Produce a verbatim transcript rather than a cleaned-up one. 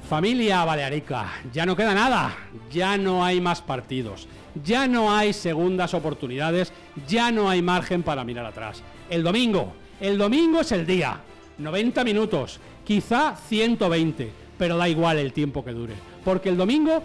Familia balearica, ya no queda nada, ya no hay más partidos, ya no hay segundas oportunidades, ya no hay margen para mirar atrás. El domingo, el domingo es el día, noventa minutos, quizá ciento veinte, pero da igual el tiempo que dure, porque el domingo